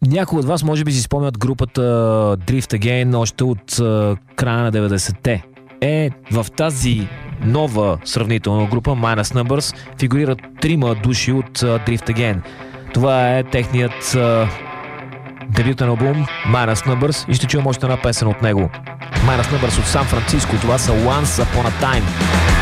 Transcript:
Някои от вас може би си спомнят групата Drift Again още от края на 90-те. В тази нова сравнителна група Minus Numbers фигурират 3 души от Drift Again. Това е техният дебютен албум Minus Numbers и ще чуем още една песен от него. Minus Numbers от Сан Франциско. Това са Once Upon a Time.